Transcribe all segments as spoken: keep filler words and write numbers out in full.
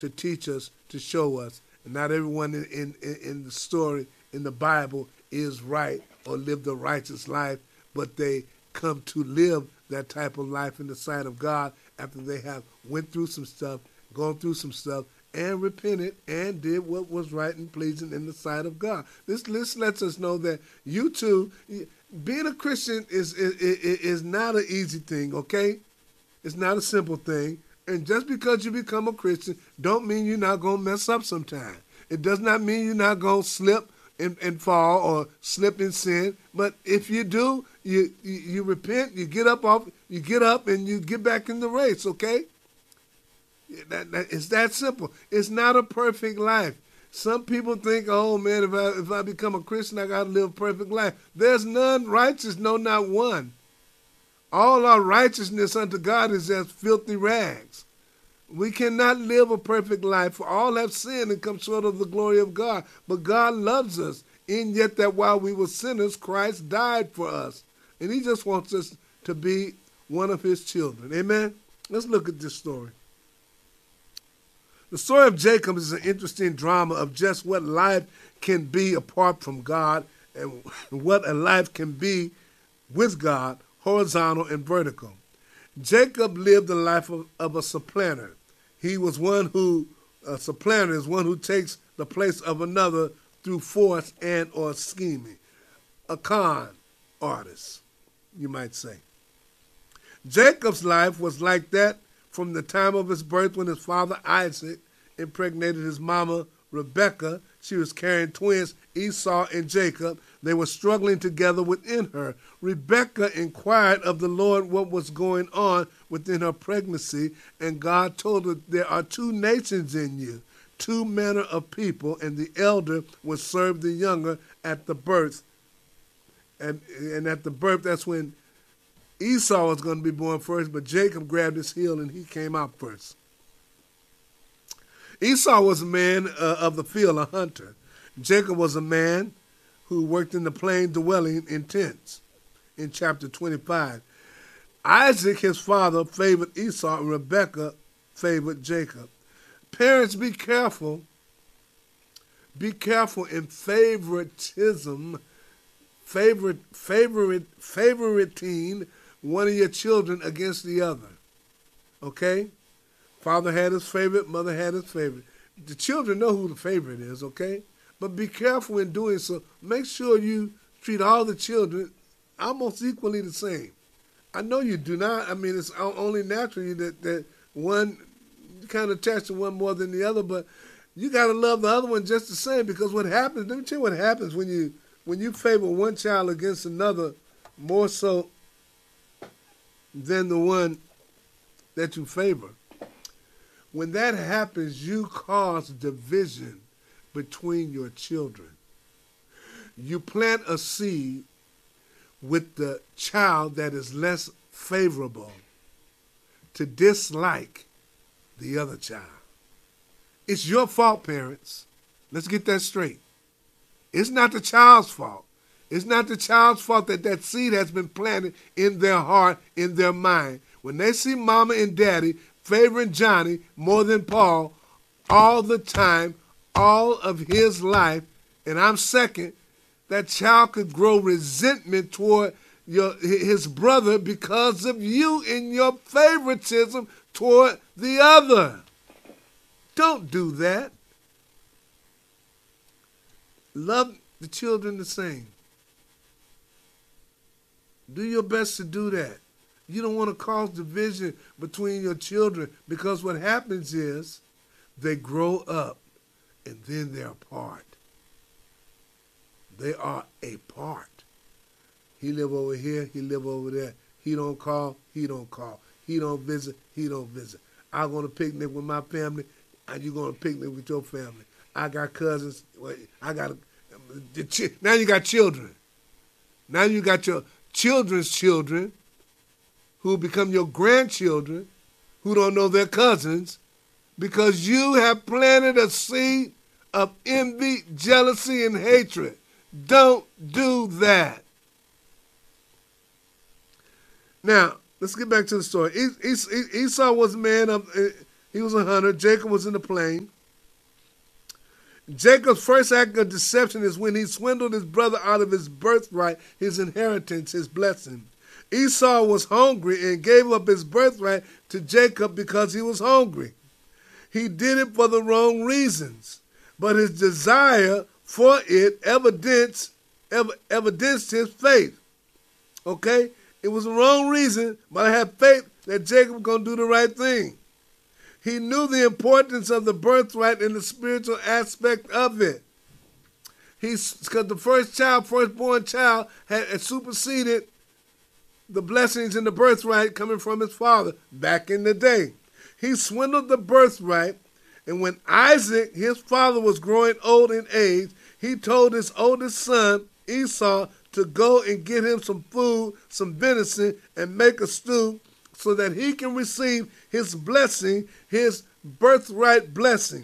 to teach us, to show us. And not everyone in, in, in the story, in the Bible, is right or live the righteous life, but they come to live that type of life in the sight of God after they have went through some stuff, gone through some stuff, and repented and did what was right and pleasing in the sight of God. This list lets us know that you too, being a Christian is, is, is not an easy thing, okay? It's not a simple thing. And just because you become a Christian don't mean you're not going to mess up sometime. It does not mean you're not going to slip and, and fall or slip in sin. But if you do, you, you you repent, you get up off, you get up and you get back in the race, okay? That, that, it's that simple. It's not a perfect life. Some people think, oh man, if I if I become a Christian, I got to live a perfect life. There's none righteous, no, not one. All our righteousness unto God is as filthy rags. We cannot live a perfect life, for all have sinned and come short of the glory of God. But God loves us, in yet that while we were sinners, Christ died for us. And he just wants us to be one of his children. Amen? Let's look at this story. The story of Jacob is an interesting drama of just what life can be apart from God and what a life can be with God, horizontal and vertical. Jacob lived the life of, of a supplanter. He was one who, a supplanter is one who takes the place of another through force and or scheming. A con artist, you might say. Jacob's life was like that from the time of his birth when his father Isaac impregnated his mama Rebekah. She was carrying twins, Esau and Jacob. They were struggling together within her. Rebekah inquired of the Lord what was going on within her pregnancy, and God told her, there are two nations in you, two manner of people, and the elder will serve the younger at the birth. And, and at the birth, that's when Esau was going to be born first, but Jacob grabbed his heel and he came out first. Esau was a man uh, of the field, a hunter. Jacob was a man who worked in the plain dwelling in tents in chapter twenty-five. Isaac, his father, favored Esau, and Rebekah favored Jacob. Parents, be careful. Be careful in favoritism, favorite, favorite, favoriting one of your children against the other. Okay? Father had his favorite, mother had his favorite. The children know who the favorite is, okay? But be careful in doing so. Make sure you treat all the children almost equally the same. I know you do not. I mean, it's only natural that, that one kind of attached to one more than the other, but you got to love the other one just the same, because what happens, let me tell you what happens when you when you favor one child against another more so than the one that you favor. When that happens, you cause division between your children. You plant a seed with the child that is less favorable to dislike the other child. It's your fault, parents. Let's get that straight. It's not the child's fault. It's not the child's fault that that seed has been planted in their heart, in their mind. When they see mama and daddy favoring Johnny more than Paul all the time, all of his life, and I'm second, that child could grow resentment toward your his brother because of you and your favoritism toward the other. Don't do that. Love the children the same. Do your best to do that. You don't want to cause division between your children, because what happens is they grow up and then they're apart. They are apart. He live over here, he live over there. He don't call, he don't call. He don't visit, he don't visit. I go to picnic with my family, and you going to picnic with your family. I got cousins. I got now you got children. Now you got your children's children, who become your grandchildren, who don't know their cousins, because you have planted a seed of envy, jealousy, and hatred. Don't do that. Now, let's get back to the story. Esau was a man of, He was a hunter. Jacob was in the plain. Jacob's first act of deception is when he swindled his brother out of his birthright, his inheritance, his blessing. Esau was hungry and gave up his birthright to Jacob because he was hungry. He did it for the wrong reasons, but his desire for it evidenced, ev- evidenced his faith. Okay? It was the wrong reason, but I have faith that Jacob was going to do the right thing. He knew the importance of the birthright and the spiritual aspect of it. He's because the first child, firstborn child, had, had superseded the blessings and the birthright coming from his father back in the day. He swindled the birthright, and when Isaac, his father, was growing old in age, he told his oldest son, Esau, to go and get him some food, some venison, and make a stew so that he can receive his blessing, his birthright blessing,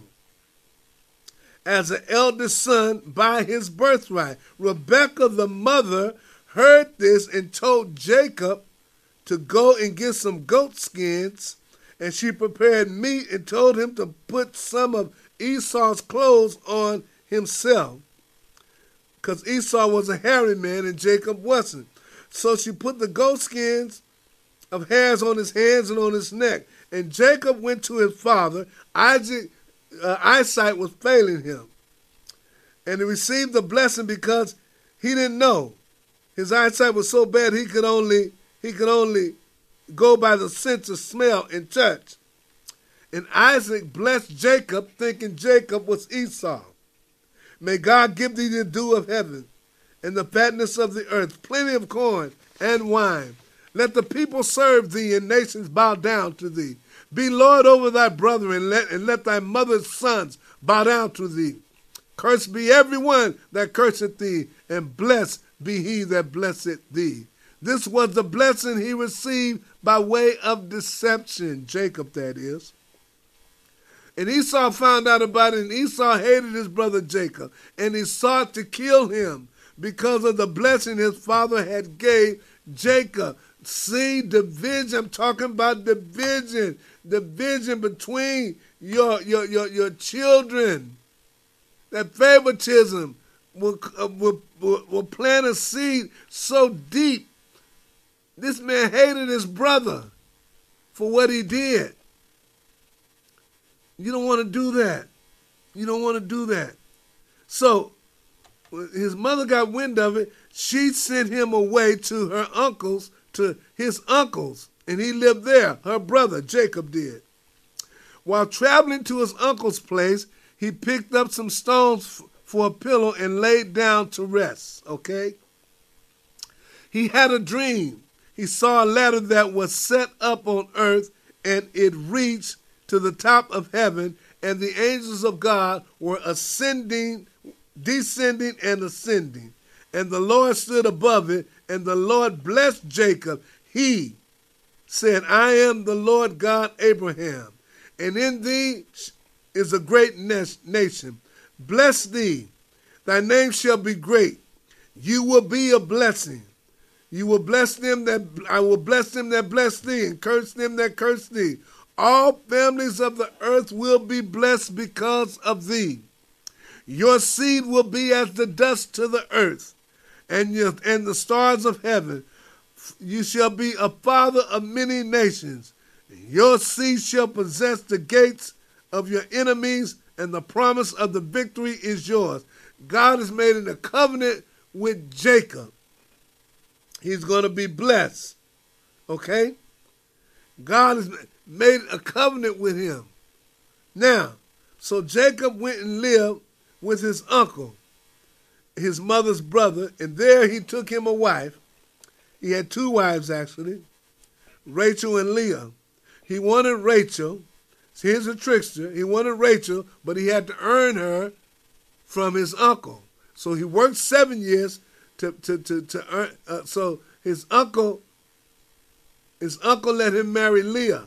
as an eldest son by his birthright. Rebekah, the mother, heard this and told Jacob to go and get some goat skins, and she prepared meat and told him to put some of Esau's clothes on himself, because Esau was a hairy man and Jacob wasn't. So she put the goat skins of hairs on his hands and on his neck. And Jacob went to his father. Isaac, uh, eyesight was failing him. And he received the blessing because he didn't know. His eyesight was so bad he could only he could only go by the sense of smell and touch. And Isaac blessed Jacob, thinking Jacob was Esau. May God give thee the dew of heaven and the fatness of the earth, plenty of corn and wine. Let the people serve thee and nations bow down to thee. Be Lord over thy brethren, and let, and let thy mother's sons bow down to thee. Cursed be every one that curseth thee, and blessed be he that blesseth thee. This was the blessing he received by way of deception, Jacob that is. And Esau found out about it, and Esau hated his brother Jacob, and he sought to kill him because of the blessing his father had gave Jacob. See, division, I'm talking about division, division between your, your, your, your children. That favoritism will, uh, will, will, will plant a seed so deep. This man hated his brother for what he did. You don't want to do that. You don't want to do that. So when his mother got wind of it, she sent him away to her uncles, to his uncles, and he lived there. Her brother, Jacob, did. While traveling to his uncle's place, he picked up some stones f- for a pillow and laid down to rest, okay? He had a dream. He saw a ladder that was set up on earth, and it reached to the top of heaven, and the angels of God were ascending, descending, and ascending. And the Lord stood above it, and the Lord blessed Jacob. He said, I am the Lord God Abraham, and in thee is a great nation. Bless thee. Thy name shall be great. You will be a blessing. You will bless them that I will bless them that bless thee, and curse them that curse thee. All families of the earth will be blessed because of thee. Your seed will be as the dust to the earth, and your, and the stars of heaven. You shall be a father of many nations. Your seed shall possess the gates of your enemies, and the promise of the victory is yours. God has made a covenant with Jacob. He's going to be blessed. Okay? God has made a covenant with him. Now, so Jacob went and lived with his uncle, his mother's brother, and there he took him a wife. He had two wives, actually, Rachel and Leah. He wanted Rachel. See, here's a trickster. He wanted Rachel, but he had to earn her from his uncle. So he worked seven years to to to, to earn. Uh, so his uncle, his uncle let him marry Leah,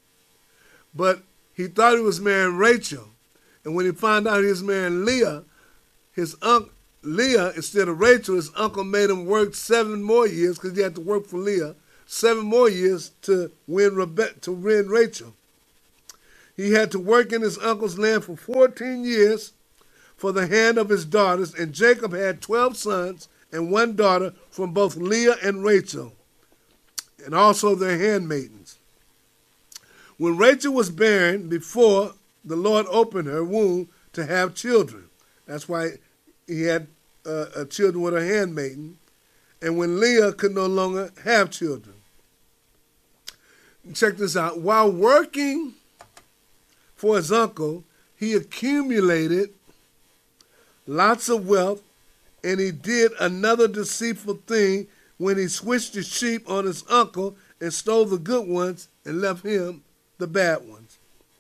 but he thought he was marrying Rachel. And when he found out he was marrying Leah, his uncle Leah instead of Rachel, his uncle made him work seven more years because he had to work for Leah, seven more years to win Rebe- to win Rachel. He had to work in his uncle's land for fourteen years for the hand of his daughters, and Jacob had twelve sons and one daughter from both Leah and Rachel, and also their handmaidens. When Rachel was barren, before the Lord opened her womb to have children. That's why he had uh, uh, children with her handmaiden. And when Leah could no longer have children. Check this out. While working for his uncle, he accumulated lots of wealth, and he did another deceitful thing when he switched the sheep on his uncle and stole the good ones and left him the bad ones.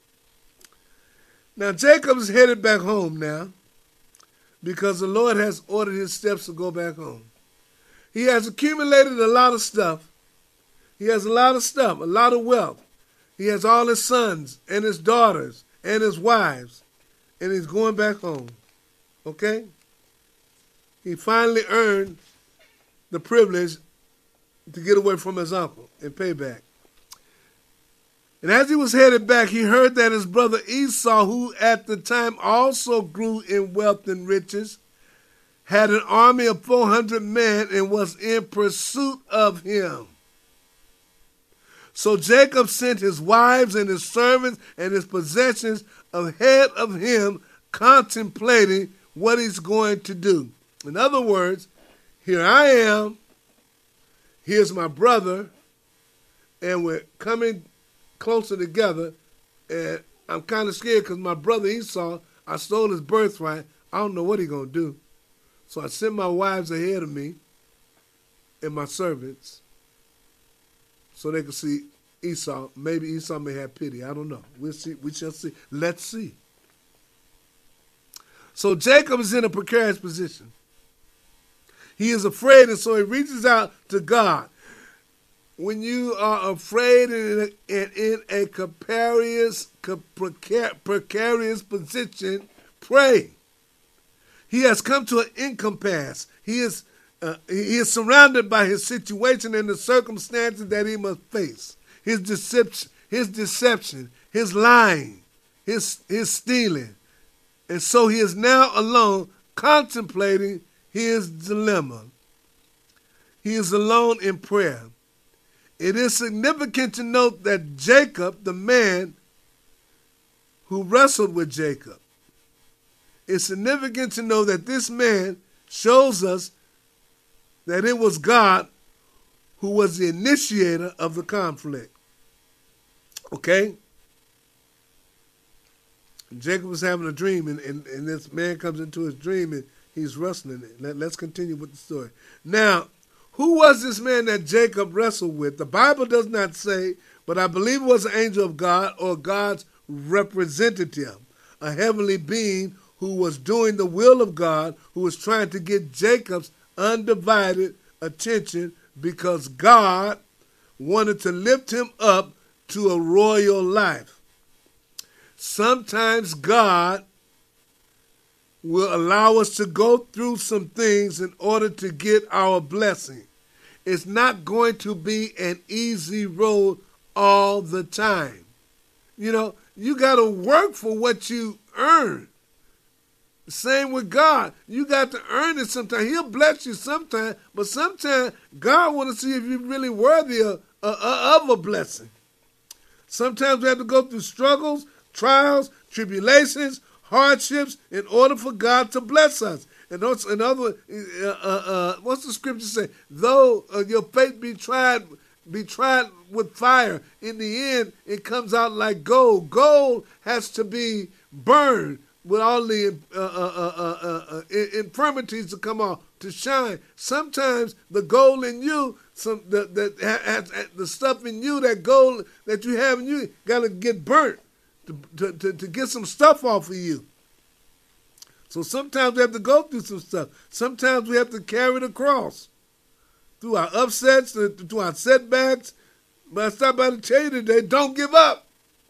Now Jacob is headed back home now because the Lord has ordered his steps to go back home. He has accumulated a lot of stuff. He has a lot of stuff, a lot of wealth. He has all his sons and his daughters and his wives, and he's going back home. Okay? He finally earned the privilege to get away from his uncle and pay back. And as he was headed back, he heard that his brother Esau, who at the time also grew in wealth and riches, had an army of four hundred men and was in pursuit of him. So Jacob sent his wives and his servants and his possessions ahead of him, contemplating what he's going to do. In other words, here I am, here's my brother, and we're coming closer together, and I'm kind of scared because my brother Esau, I stole his birthright. I don't know what he's going to do. So I sent my wives ahead of me and my servants so they could see Esau. Maybe Esau may have pity. I don't know. We'll see. We shall see. Let's see. So Jacob is in a precarious position. He is afraid, and so he reaches out to God. When you are afraid and in a precarious, precarious position, pray. He has come to an impasse. He is uh, he is surrounded by his situation and the circumstances that he must face. His deception, his deception, his lying, his his stealing, and so he is now alone, contemplating his dilemma. He is alone in prayer. It is significant to note that Jacob, the man who wrestled with Jacob, it's significant to know that this man shows us that it was God who was the initiator of the conflict. Okay? Jacob was having a dream, and, and, and this man comes into his dream, and he's wrestling it. Let, let's continue with the story. Now, who was this man that Jacob wrestled with? The Bible does not say, but I believe it was an angel of God or God's representative, a heavenly being who was doing the will of God, who was trying to get Jacob's undivided attention because God wanted to lift him up to a royal life. Sometimes God will allow us to go through some things in order to get our blessing. It's not going to be an easy road all the time. You know, you got to work for what you earn. Same with God. You got to earn it sometimes. He'll bless you sometimes, but sometimes God wants to see if you're really worthy of, uh, of a blessing. Sometimes we have to go through struggles, trials, tribulations, hardships in order for God to bless us. And those, in other, uh, uh, uh, what's the scripture say? Though uh, your faith be tried, be tried with fire, in the end it comes out like gold. Gold has to be burned with all the uh, uh, uh, uh, uh, infirmities to come off, to shine. Sometimes the gold in you, some the, the, has, the stuff in you, that gold that you have in you, got to get burnt to, to, to, to get some stuff off of you. So sometimes we have to go through some stuff. Sometimes we have to carry the cross through our upsets, through our setbacks. But I stop by to tell you today, don't give up.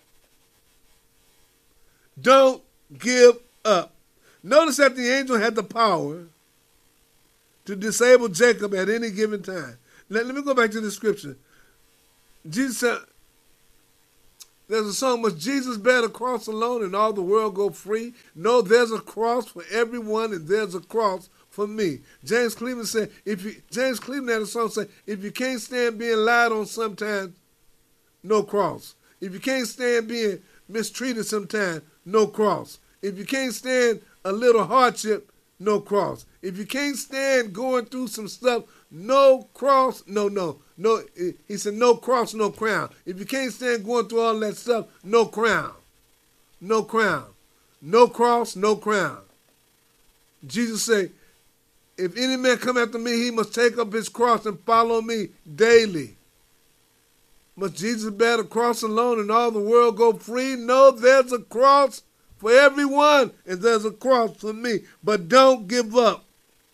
Don't give up. Notice that the angel had the power to disable Jacob at any given time. Let, let me go back to the scripture. Jesus said, There's a song, must Jesus bear the cross alone and all the world go free? No, there's a cross for everyone and there's a cross for me. James Cleveland said, if you, James Cleveland had a song saying, if you can't stand being lied on sometimes, no cross. If you can't stand being mistreated sometimes, no cross. If you can't stand a little hardship, no cross. If you can't stand going through some stuff, no cross, no, no, no. He said, no cross, no crown. If you can't stand going through all that stuff, no crown. No crown. No cross, no crown. Jesus said, if any man come after me, he must take up his cross and follow me daily. Must Jesus bear the cross alone and all the world go free? No, there's a cross for everyone, and there's a cross for me. But don't give up.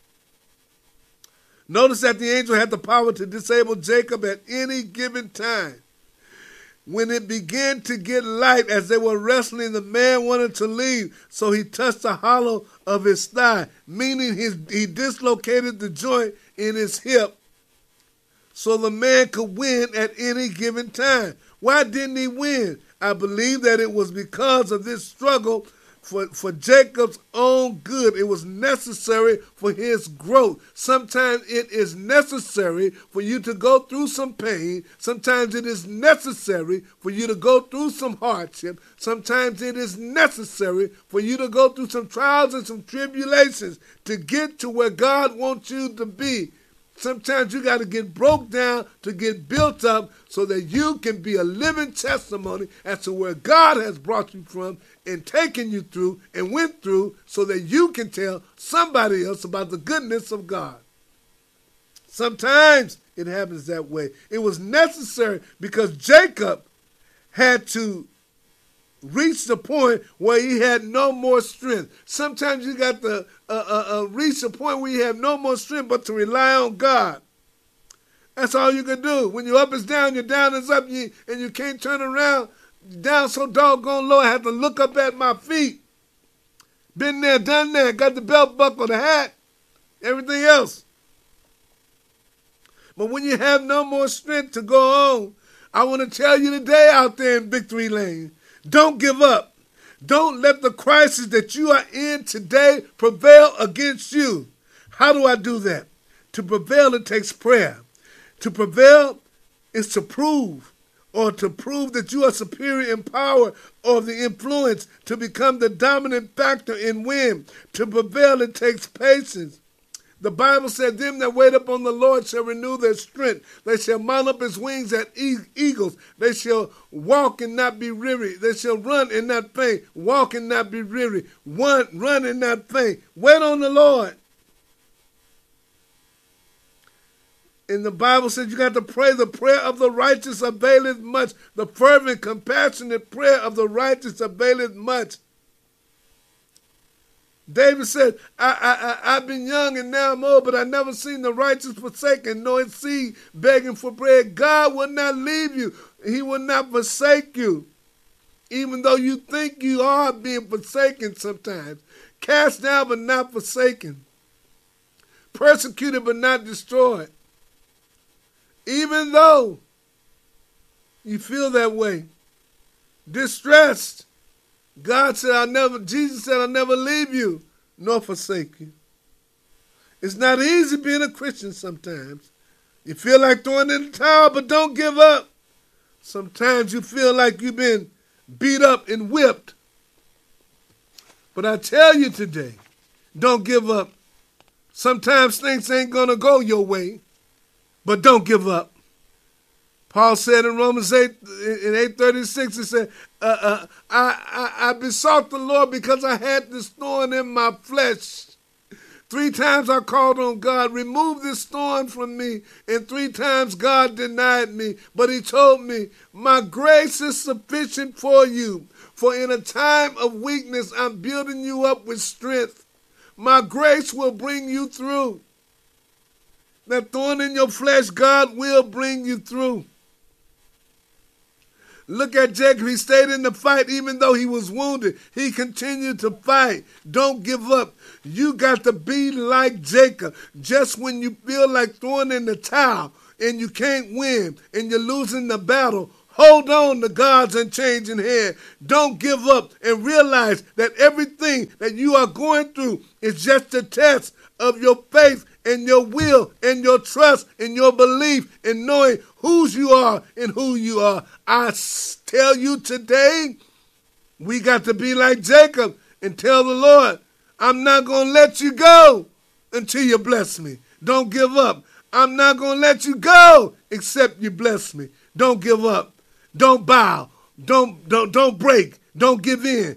Notice that the angel had the power to disable Jacob at any given time. When it began to get light as they were wrestling, the man wanted to leave, so he touched the hollow of his thigh, meaning his, he dislocated the joint in his hip so the man could win at any given time. Why didn't he win? I believe that it was because of this struggle for, for Jacob's own good. It was necessary for his growth. Sometimes it is necessary for you to go through some pain. Sometimes it is necessary for you to go through some hardship. Sometimes it is necessary for you to go through some trials and some tribulations to get to where God wants you to be. Sometimes you got to get broke down to get built up so that you can be a living testimony as to where God has brought you from and taken you through and went through so that you can tell somebody else about the goodness of God. Sometimes it happens that way. It was necessary because Jacob had to reach the point where he had no more strength. Sometimes you got to uh, uh, uh, reach the point where you have no more strength but to rely on God. That's all you can do. When you're up is down, your down is up, you, and you can't turn around. Down so doggone low, I have to look up at my feet. Been there, done that, got the belt buckle, the hat, everything else. But when you have no more strength to go on, I want to tell you today out there in Victory Lane, don't give up. Don't let the crisis that you are in today prevail against you. How do I do that? To prevail, it takes prayer. To prevail is to prove, or to prove that you are superior in power or the influence, to become the dominant factor and win. To prevail, it takes patience. The Bible said, them that wait upon the Lord shall renew their strength. They shall mount up as wings as eagles. They shall walk and not be weary. They shall run and not faint. Walk and not be weary. One, run and not faint. Wait on the Lord. And the Bible says you got to pray. The prayer of the righteous availeth much. The fervent, compassionate prayer of the righteous availeth much. David said, I, I, I, I've been young and now I'm old, but I never seen the righteous forsaken, nor his seed begging for bread. God will not leave you. He will not forsake you. Even though you think you are being forsaken sometimes. Cast down but not forsaken. Persecuted but not destroyed. Even though you feel that way. Distressed. God said, I'll never, Jesus said, I'll never leave you nor forsake you. It's not easy being a Christian sometimes. You feel like throwing in the towel, but don't give up. Sometimes you feel like you've been beat up and whipped. But I tell you today, don't give up. Sometimes things ain't going to go your way, but don't give up. Paul said in Romans eight, in eight thirty-six, he said, uh, uh, I, I, I besought the Lord because I had this thorn in my flesh. Three times I called on God, remove this thorn from me. And three times God denied me. But he told me, my grace is sufficient for you. For in a time of weakness, I'm building you up with strength. My grace will bring you through. That thorn in your flesh, God will bring you through. Look at Jacob. He stayed in the fight even though he was wounded. He continued to fight. Don't give up. You got to be like Jacob. Just when you feel like throwing in the towel and you can't win and you're losing the battle, Hold on to God's unchanging hand. Don't give up and realize that everything that you are going through is just a test of your faith and your will and your trust and your belief in knowing whose you are and who you are. I tell you today, we got to be like Jacob and tell the Lord, I'm not going to let you go until you bless me. Don't give up. I'm not going to let you go except you bless me. Don't give up. Don't bow. Don't, don't, don't break. Don't give in.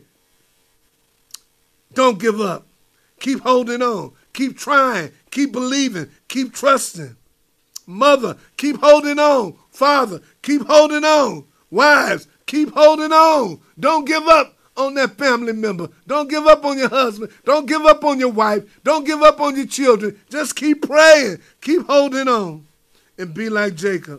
Don't give up. Keep holding on. Keep trying. Keep believing. Keep trusting. Mother, keep holding on. Father, keep holding on. Wives, keep holding on. Don't give up on that family member. Don't give up on your husband. Don't give up on your wife. Don't give up on your children. Just keep praying. Keep holding on and be like Jacob.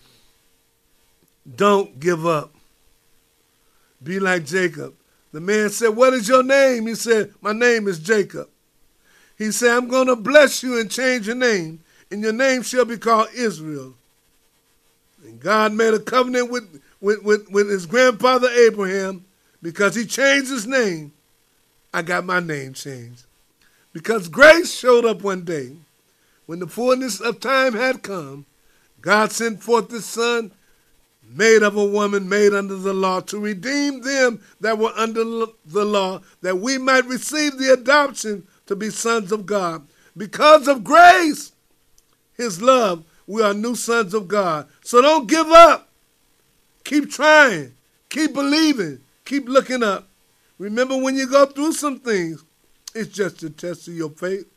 Don't give up. Be like Jacob. The man said, what is your name? He said, my name is Jacob. He said, I'm going to bless you and change your name, and your name shall be called Israel. And God made a covenant with, with, with, with his grandfather Abraham. Because he changed his name, I got my name changed. Because grace showed up one day. When the fullness of time had come, God sent forth his son, made of a woman, made under the law, to redeem them that were under the law, that we might receive the adoption to be sons of God. Because of grace, his love, we are new sons of God. So don't give up. Keep trying. Keep believing. Keep looking up. Remember, when you go through some things, it's just a test of your faith.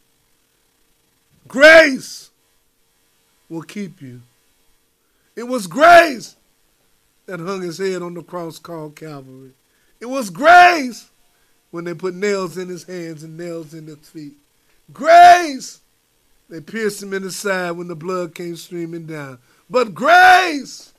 Grace will keep you. It was grace that hung his head on the cross called Calvary. It was grace when they put nails in his hands and nails in his feet. Grace, they pierced him in the side when the blood came streaming down. But grace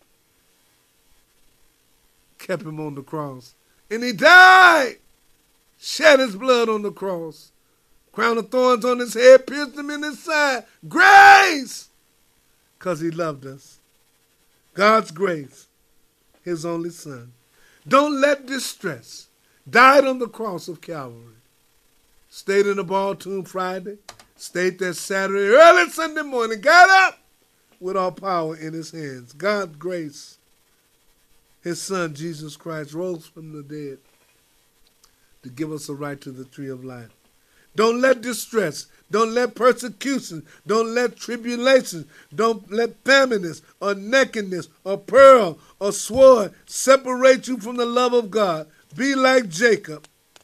kept him on the cross. And he died, shed his blood on the cross. Crown of thorns on his head, pierced him in his side. Grace! Because he loved us. God's grace, his only son. Don't let distress. Died on the cross of Calvary. Stayed in the ball tomb Friday. Stayed there Saturday, early Sunday morning. Got up with all power in his hands. God's grace. His son, Jesus Christ, rose from the dead to give us a right to the tree of life. Don't let distress, don't let persecution, don't let tribulation, don't let famines or nakedness or peril or sword separate you from the love of God. Be like Jacob.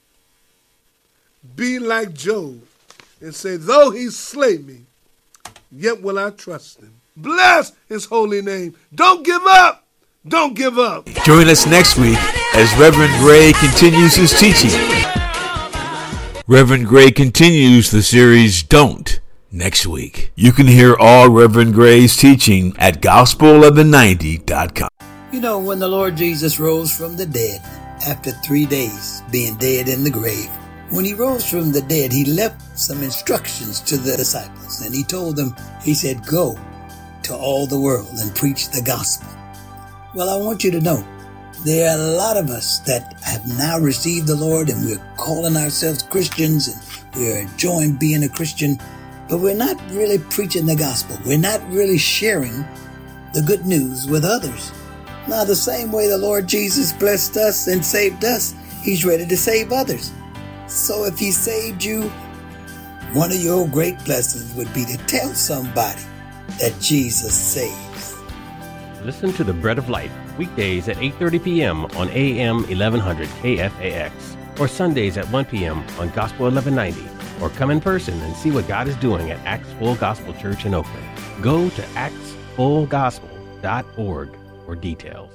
Be like Job and say, though he slay me, yet will I trust him. Bless his holy name. Don't give up. Don't give up. Join us next week as Reverend Gray continues his teaching. Reverend Gray continues the series Don't next week. You can hear all Reverend Gray's teaching at gospel eleven ninety dot com. You know, when the Lord Jesus rose from the dead, after three days being dead in the grave, when he rose from the dead, he left some instructions to the disciples. And he told them, he said, go to all the world and preach the gospel. Well, I want you to know, there are a lot of us that have now received the Lord and we're calling ourselves Christians and we're enjoying being a Christian, but we're not really preaching the gospel. We're not really sharing the good news with others. Now, the same way the Lord Jesus blessed us and saved us, he's ready to save others. So if he saved you, one of your great blessings would be to tell somebody that Jesus saves. Listen to The Bread of Life weekdays at eight thirty p.m. on A M eleven hundred K F A X or Sundays at one p.m. on Gospel eleven ninety, or come in person and see what God is doing at Acts Full Gospel Church in Oakland. Go to acts full gospel dot org for details.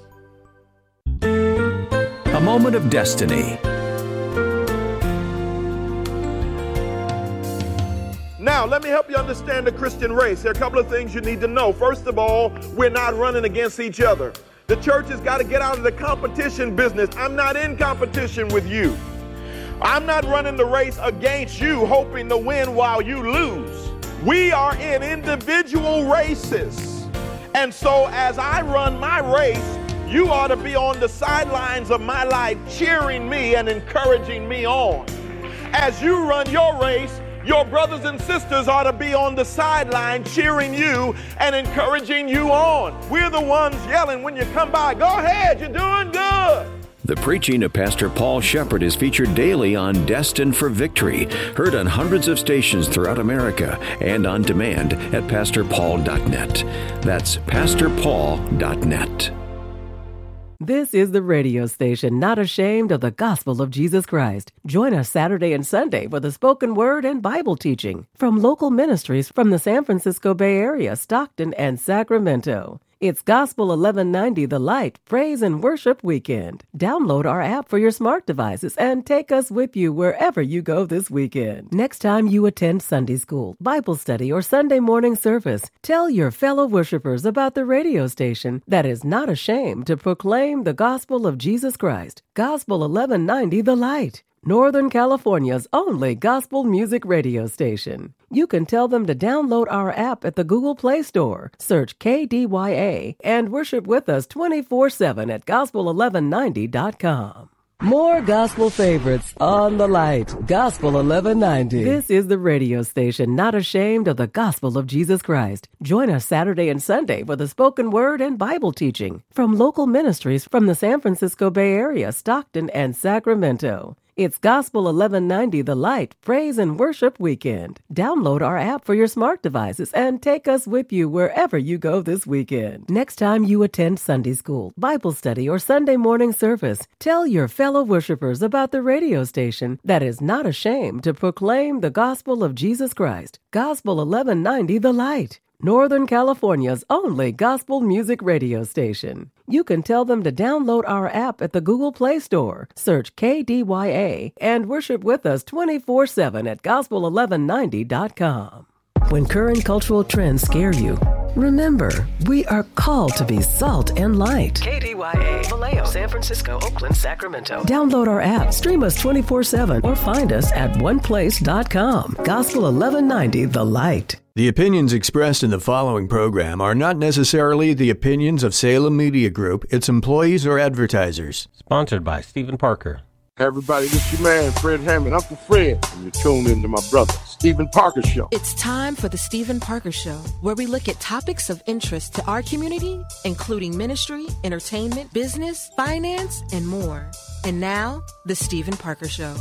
A moment of destiny. Now, let me help you understand the Christian race. There are a couple of things you need to know. First of all, we're not running against each other. The church has got to get out of the competition business. I'm not in competition with you. I'm not running the race against you, hoping to win while you lose. We are in individual races. And so as I run my race, You ought to be on the sidelines of my life, cheering me and encouraging me on. As you run your race, your brothers and sisters ought to be on the sideline cheering you and encouraging you on. We're the ones yelling when you come by, go ahead, you're doing good. The preaching of Pastor Paul Shepherd is featured daily on Destined for Victory, heard on hundreds of stations throughout America and on demand at pastor paul dot net. That's pastor paul dot net. This is the radio station not ashamed of the gospel of Jesus Christ. Join us Saturday and Sunday for the spoken word and Bible teaching from local ministries from the San Francisco Bay Area, Stockton, and Sacramento. It's Gospel eleven ninety The Light Praise and Worship Weekend. Download our app for your smart devices and take us with you wherever you go this weekend. Next time you attend Sunday school, Bible study, or Sunday morning service, tell your fellow worshipers about the radio station that is not ashamed to proclaim the gospel of Jesus Christ. Gospel eleven ninety The Light, Northern California's only gospel music radio station. You can tell them to download our app at the Google Play Store, search K D Y A, and worship with us twenty-four seven at gospel eleven ninety dot com. More gospel favorites on the light. Gospel eleven ninety. This is the radio station not ashamed of the gospel of Jesus Christ. Join us Saturday and Sunday for the spoken word and Bible teaching from local ministries from the San Francisco Bay Area, Stockton, and Sacramento. It's Gospel eleven ninety The Light Praise and Worship Weekend. Download our app for your smart devices and take us with you wherever you go this weekend. Next time you attend Sunday school, Bible study, or Sunday morning service, tell your fellow worshipers about the radio station that is not ashamed to proclaim the gospel of Jesus Christ. Gospel eleven ninety The Light, Northern California's only gospel music radio station. You can tell them to download our app at the Google Play Store, search K D Y A, and worship with us twenty-four seven at gospel eleven ninety dot com. When current cultural trends scare you, remember, we are called to be salt and light. K D Y A, Vallejo, San Francisco, Oakland, Sacramento. Download our app, stream us twenty-four seven, or find us at one place dot com. Gospel eleven ninety The Light. The opinions expressed in the following program are not necessarily the opinions of Salem Media Group, its employees, or advertisers. Sponsored by Stephen Parker. Hey everybody, this is your man, Fred Hammond, Uncle Fred, and you're tuned into my brother, Stephen Parker Show. It's time for the Stephen Parker Show, where we look at topics of interest to our community, including ministry, entertainment, business, finance, and more. And now, the Stephen Parker Show.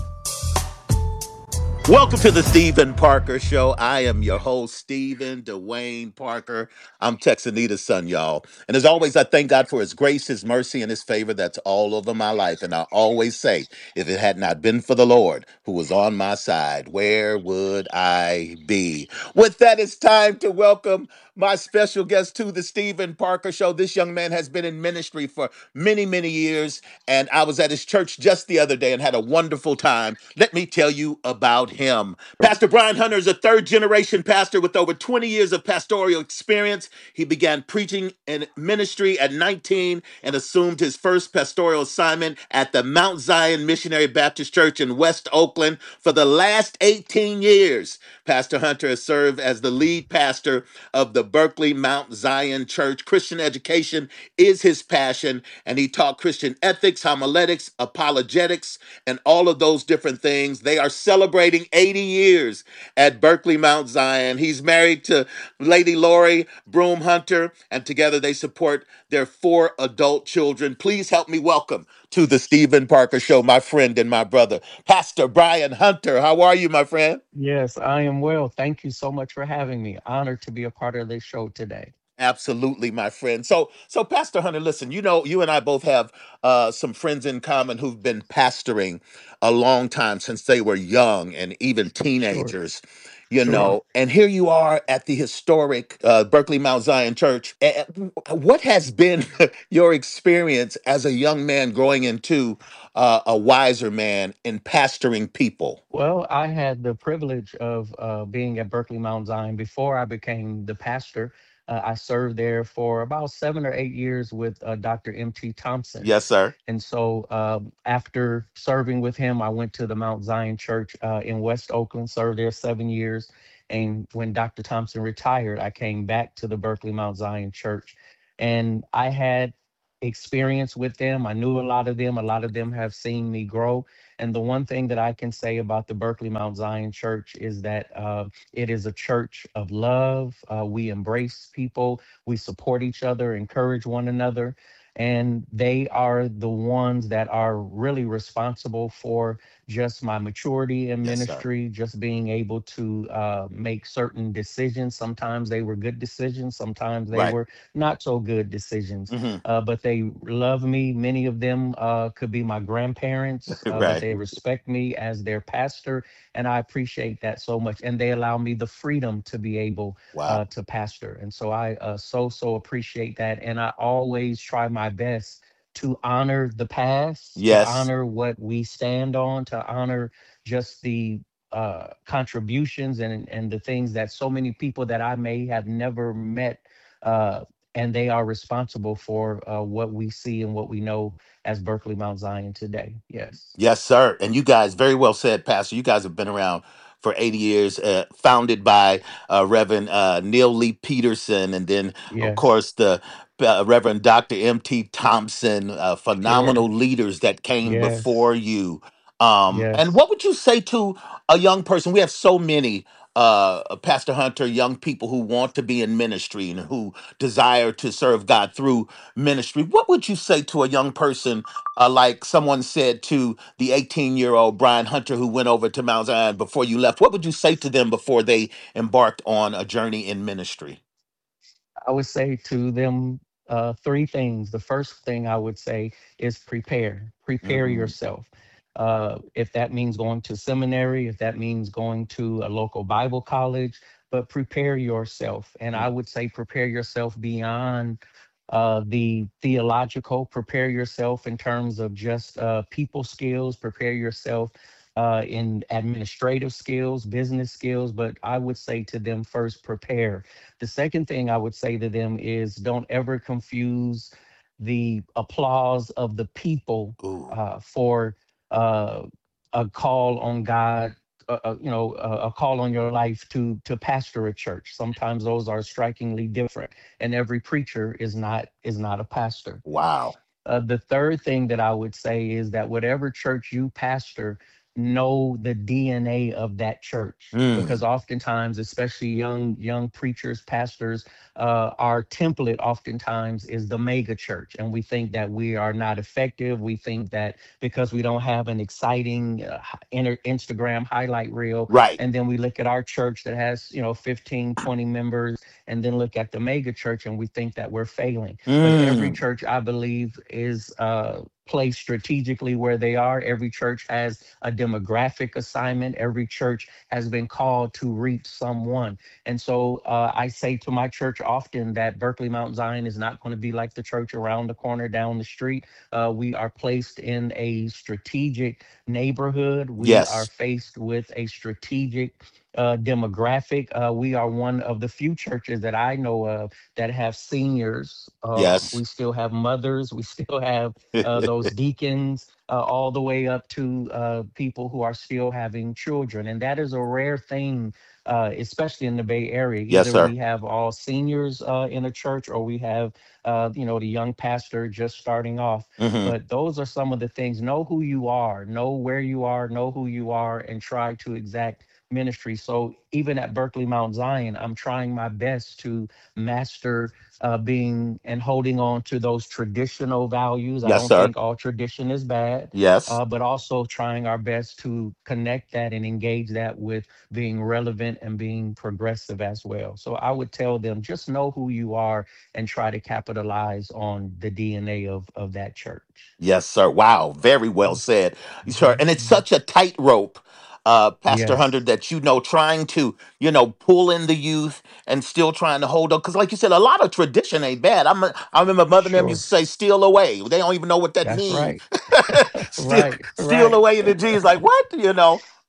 Welcome to the Stephen Parker Show. I am your host, Stephen Dwayne Parker. I'm Texanita's son, y'all. And as always, I thank God for his grace, his mercy, and his favor that's all over my life. And I always say, if it had not been for the Lord who was on my side, where would I be? With that, it's time to welcome my special guest to the Stephen Parker Show. This young man has been in ministry for many, many years, and I was at his church just the other day and had a wonderful time. Let me tell you about him. Pastor Brian Hunter is a third-generation pastor with over twenty years of pastoral experience. He began preaching in ministry at nineteen and assumed his first pastoral assignment at the Mount Zion Missionary Baptist Church in West Oakland. For the last eighteen years, Pastor Hunter has served as the lead pastor of the Berkeley Mount Zion Church. Christian education is his passion, and he taught Christian ethics, homiletics, apologetics, and all of those different things. They are celebrating eighty years at Berkeley Mount Zion. He's married to Lady Lori Broom Hunter, and together they support their four adult children. Please help me welcome to the Stephen Parker Show my friend and my brother, Pastor Brian Hunter. How are you, my friend? Yes, I am well. Thank you so much for having me. Honored to be a part of this show today. Absolutely, my friend. So, so Pastor Hunter, listen, you know, you and I both have uh, some friends in common who've been pastoring a long time, since they were young and even teenagers. Sure. You sure. know, and here you are at the historic uh, Berkeley Mount Zion Church. What has been your experience as a young man growing into uh, a wiser man in pastoring people? Well, I had the privilege of uh, being at Berkeley Mount Zion before I became the pastor. Uh, I served there for about seven or eight years with uh, Doctor M T Thompson. Yes, sir. And so uh, after serving with him, I went to the Mount Zion Church uh, in West Oakland, served there seven years. And when Doctor Thompson retired, I came back to the Berkeley Mount Zion Church. And I had experience with them. I knew a lot of them. A lot of them have seen me grow. And the one thing that I can say about the Berkeley Mount Zion Church is that uh, it is a church of love. Uh, we embrace people, we support each other, encourage one another. And they are the ones that are really responsible for just my maturity in Yes, sir. ministry, just being able to uh, make certain decisions. Sometimes they were good decisions, sometimes they Right. were not so good decisions. hmm Uh, but they love me. Many of them uh, could be my grandparents, uh, but Right. they respect me as their pastor. And I appreciate that so much. And they allow me the freedom to be able Wow. uh, to pastor. And so I uh, so, so appreciate that. And I always try my best to honor the past, to Yes. honor what we stand on, to honor just the uh, contributions and, and the things that so many people that I may have never met. Uh, and they are responsible for uh, what we see and what we know as Berkeley Mount Zion today. Yes. Yes, sir. And you guys, very well said, Pastor. You guys have been around for eighty years, uh, founded by uh, Reverend uh, Neil Lee Peterson, and then, of Yes. course, the uh, Reverend Doctor M T Thompson, uh, Sure. phenomenal leaders that came Yes. before you. Um, and Yes. what would you say to a young person? We have so many, uh, Pastor Hunter, young people who want to be in ministry and who desire to serve God through ministry. What would you say to a young person, uh, like someone said to the eighteen year old Brian Hunter who went over to Mount Zion before you left? What would you say to them before they embarked on a journey in ministry? I would say to them uh, three things. The first thing I would say is prepare, prepare Mm, yourself. Uh, if that means going to seminary, if that means going to a local Bible college, but prepare yourself. And I mm, would say prepare yourself beyond uh, the theological, prepare yourself in terms of just uh, people skills, prepare yourself uh, in administrative skills, business skills. But I would say to them first, prepare. The second thing I would say to them is don't ever confuse the applause of the people ooh, uh, for uh, a call on God, uh, uh, you know, uh, a call on your life to to pastor a church. Sometimes those are strikingly different, and every preacher is not is not a pastor. wow. Uh, the third thing that I would say is that whatever church you pastor, know the D N A of that church. Mm, Because oftentimes, especially young young preachers, pastors, uh, our template oftentimes is the mega church, and we think that we are not effective. We think that because we don't have an exciting uh, hi- inter- Instagram highlight reel, right. and then we look at our church that has you know fifteen, twenty members, and then look at the mega church, and we think that we're failing. But every Mm, church, I believe, is uh, placed strategically where they are. Every church has a demographic assignment. Every church has been called to reach someone. And so uh, I say to my church often that Berkeley Mount Zion is not going to be like the church around the corner down the street. Uh, we are placed in a strategic neighborhood. We are yes. faced with a strategic uh, demographic. Uh, we are one of the few churches that I know of that have seniors. Uh, Yes. we still have mothers. We still have uh, those deacons, uh, all the way up to uh, people who are still having children. And that is a rare thing, uh, especially in the Bay Area. Yes, Either sir. we have all seniors uh, in a church or we have, uh, you know, the young pastor just starting off. hmm But those are some of the things. Know who you are, know where you are, know who you are, and try to exact ministry. So even at Berkeley Mount Zion, I'm trying my best to master uh, being and holding on to those traditional values. I Yes, don't sir. think all tradition is bad, Yes. uh, but also trying our best to connect that and engage that with being relevant and being progressive as well. So I would tell them just know who you are and try to capitalize on the D N A of, of that church. Yes, sir. Wow. Very well said. Sure. Mhm, And it's mhm. such a tightrope, uh, Pastor Hunter, Yes, that, you know, trying to, you know, pull in the youth and still trying to hold up. Because, like you said, a lot of tradition ain't bad. I'm a, I remember Mother and them used sure. to say, steal away. They don't even know what that That's means. right. steal, Right, steal right. away the G's like, what? You know?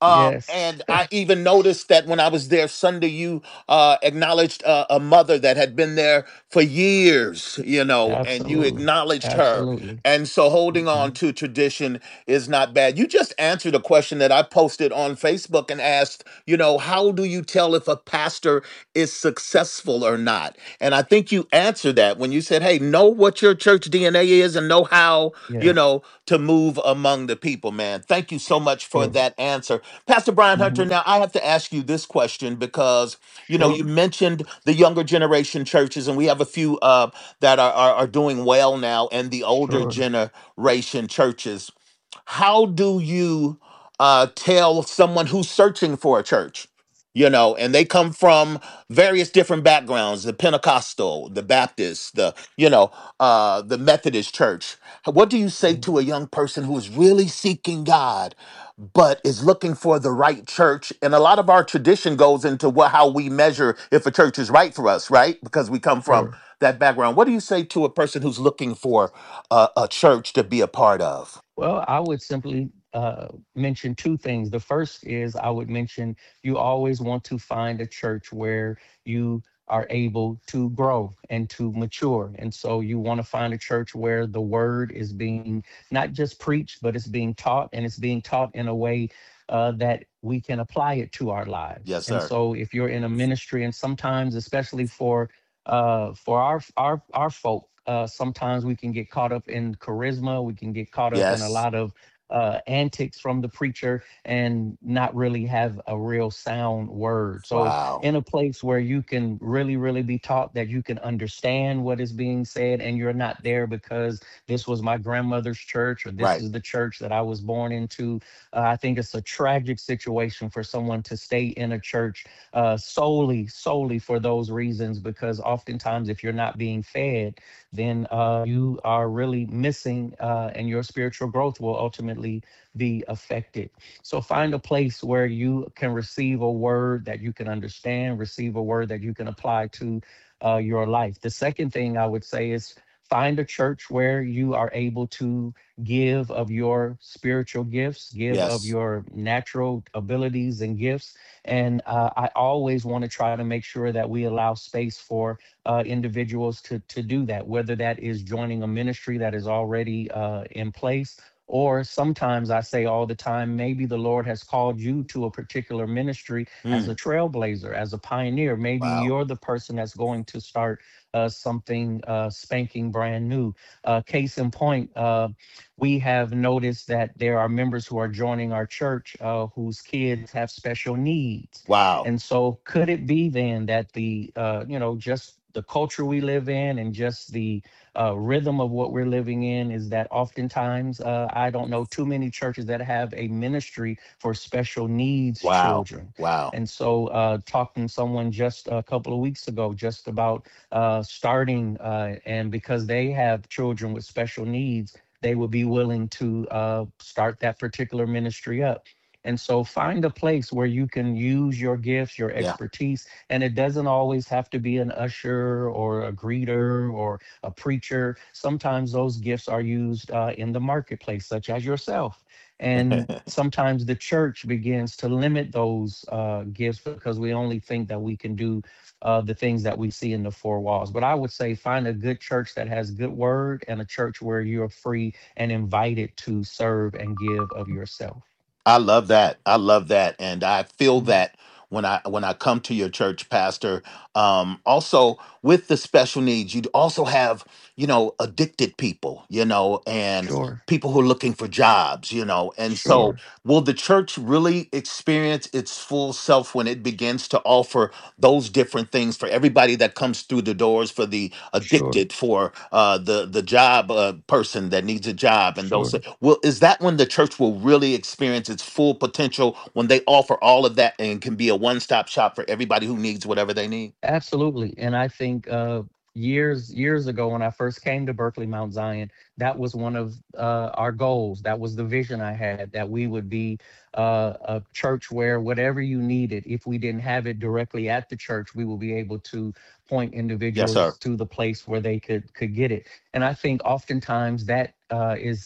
Um, Yes. and I even noticed that when I was there Sunday, you uh, acknowledged uh, a mother that had been there for years, you know, and you Absolutely. acknowledged her. Absolutely. And so holding on Mhm. to tradition is not bad. You just answered a question that I posted on Facebook and asked, you know, how do you tell if a pastor is successful or not? And I think you answered that when you said, hey, know what your church D N A is and know how, you Yeah. know, to move among the people, man. Thank you so much for Sure. that answer. Pastor Brian Hunter, Hmm. now I have to ask you this question because, you know, Sure. you mentioned the younger generation churches, and we have a few uh, that are, are, are doing well now, and the older Sure. generation churches. How do you uh, tell someone who's searching for a church? You know, and they come from various different backgrounds, the Pentecostal, the Baptist, the, you know, uh, the Methodist church. What do you say Mm. to a young person who is really seeking God, but is looking for the right church? And a lot of our tradition goes into what, how we measure if a church is right for us, right? Because we come from Sure. that background. What do you say to a person who's looking for a, a church to be a part of? Well, I would simply uh, mention two things. The first is I would mention you always want to find a church where you are able to grow and to mature. And so you want to find a church where the word is being not just preached, but it's being taught, and it's being taught in a way uh, that we can apply it to our lives. Yes, And sir. so if you're in a ministry, and sometimes, especially for uh, for our our our folk, uh, sometimes we can get caught up in charisma. We can get caught up in a Yes. lot of uh, antics from the preacher and not really have a real sound word. So, Wow. in a place where you can really, really be taught, that you can understand what is being said, and you're not there because this was my grandmother's church or this Right. is the church that I was born into. Uh, I think it's a tragic situation for someone to stay in a church uh, solely, solely for those reasons, because oftentimes, if you're not being fed, then uh, you are really missing, uh, and your spiritual growth will ultimately be affected. So find a place where you can receive a word that you can understand, receive a word that you can apply to uh, your life. The second thing I would say is find a church where you are able to give of your spiritual gifts, give of Yes. your natural abilities and gifts. And uh, I always want to try to make sure that we allow space for uh, individuals to to do that, whether that is joining a ministry that is already uh, in place, or sometimes I say all the time, maybe the Lord has called you to a particular ministry as a Mm. trailblazer, as a pioneer. Maybe Wow. you're the person that's going to start uh, something uh, spanking brand new. Uh, case in point, uh, we have noticed that there are members who are joining our church uh, whose kids have special needs. Wow. And so could it be then that the, uh, you know, just the culture we live in and just the uh, rhythm of what we're living in is that oftentimes uh, I don't know too many churches that have a ministry for special needs Wow. children. Wow. And so, uh, talking to someone just a couple of weeks ago, just about uh, starting, uh, and because they have children with special needs, they would be willing to uh, start that particular ministry up. And so find a place where you can use your gifts, your Yeah. expertise, and it doesn't always have to be an usher or a greeter or a preacher. Sometimes those gifts are used uh, in the marketplace, such as yourself. And sometimes the church begins to limit those uh, gifts because we only think that we can do uh, the things that we see in the four walls. But I would say find a good church that has good word, and a church where you're free and invited to serve and give of yourself. I love that. I love that, and I feel Mhm. that when I when I come to your church, Pastor. Um, also, with the special needs, you also have, you know, addicted people, you know, and Sure, people who are looking for jobs, you know. And so, sure, will the church really experience its full self when it begins to offer those different things for everybody that comes through the doors, for the sure, addicted, for uh, the the job uh, person that needs a job, and those? sure. Well, is that when the church will really experience its full potential, when they offer all of that and can be a one stop shop for everybody who needs whatever they need? Absolutely. And I think uh, years years ago when I first came to Berkeley Mount Zion, that was one of uh, our goals. That was the vision I had, that we would be uh, a church where whatever you needed, if we didn't have it directly at the church, we will be able to point Yes, sir. individuals to the place where they could could get it. And I think oftentimes that uh, is